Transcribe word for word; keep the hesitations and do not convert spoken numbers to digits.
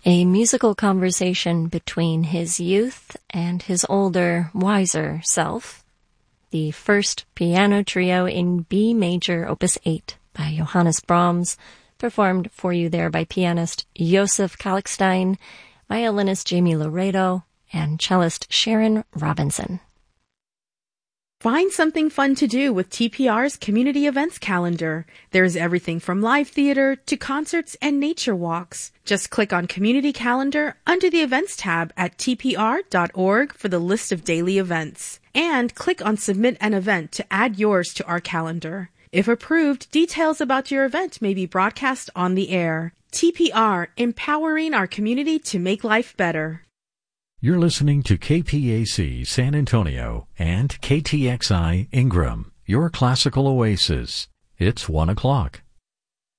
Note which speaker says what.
Speaker 1: a musical conversation between his youth and his older, wiser self. The first piano trio in B major, opus eight by Johannes Brahms, performed for you there by pianist Joseph Kalkstein, violinist Jamie Laredo, and cellist Sharon Robinson.
Speaker 2: Find something fun to do with T P R's community events calendar. There's everything from live theater to concerts and nature walks. Just click on Community Calendar under the Events tab at T P R dot org for the list of daily events. And click on Submit an Event to add yours to our calendar. If approved, details about your event may be broadcast on the air. T P R, empowering our community to make life better.
Speaker 3: You're listening to K P A C San Antonio and K T X I Ingram, your classical oasis. It's one o'clock.